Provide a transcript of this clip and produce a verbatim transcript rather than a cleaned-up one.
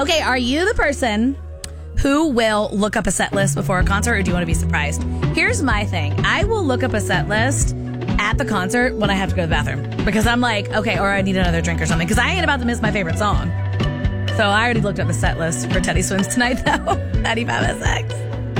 Okay, are you the person who will look up a set list before a concert, or do you want to be surprised? Here's my thing. I will look up a set list at the concert when I have to go to the bathroom. Because I'm like, okay, or I need another drink or something. Because I ain't about to miss my favorite song. So I already looked up a set list for Teddy Swims tonight, though. ninety-five S X.